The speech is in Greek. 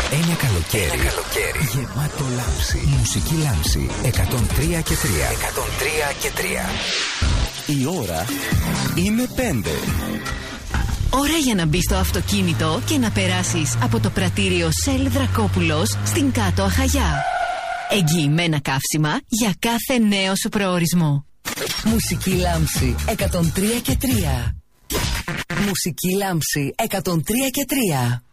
Ένα καλοκαίρι γεμάτο λάμψη. Μουσική λάμψη 103 και 3. 103 και 3. Η ώρα είναι 5. Ώρα για να μπεις στο αυτοκίνητο και να περάσεις από το πρατήριο Shell Δρακόπουλος στην Κάτω Αχαγιά. Εγγυημένα καύσιμα για κάθε νέο σου προορισμό. Μουσική λάμψη 103 και 3. Μουσική λάμψη 103 και 3.